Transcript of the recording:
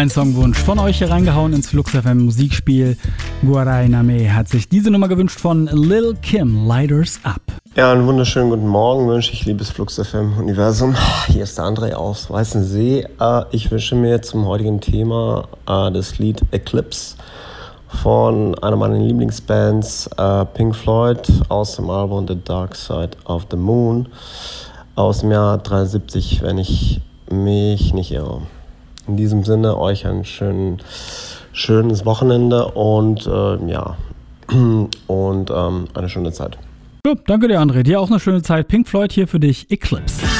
Ein Songwunsch von euch hier reingehauen ins Flux FM Musikspiel. Guarainame hat sich diese Nummer gewünscht von Lil Kim, Lighters Up. Ja, einen wunderschönen guten Morgen wünsche ich, liebes Flux FM Universum. Hier ist der André aus Weißensee. Ich wünsche mir zum heutigen Thema das Lied Eclipse von einer meiner Lieblingsbands, Pink Floyd, aus dem Album The Dark Side of the Moon aus dem Jahr 73, wenn ich mich nicht irre. In diesem Sinne euch ein schönes Wochenende und eine schöne Zeit. Ja, danke dir, André. Dir auch eine schöne Zeit. Pink Floyd hier für dich, Eclipse.